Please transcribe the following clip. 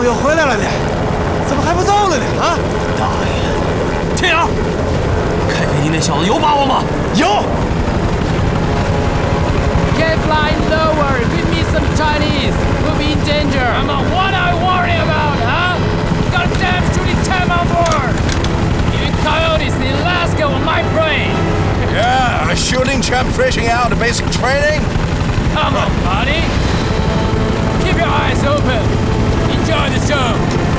又回来了呢，怎么还不走了呢？啊！ 大爷，天阳，开飞机那小子有把握吗？ 有。 Get flying lower. We meet some Chinese. We'll be in danger. Come on, what are you worrying about, huh? Goddamn shooting time on board. You coyotes in Alaska on my brain. Yeah, a shooting champ fishing out the basic training. Come on, buddy. Keep your eyes open. Enjoy the show.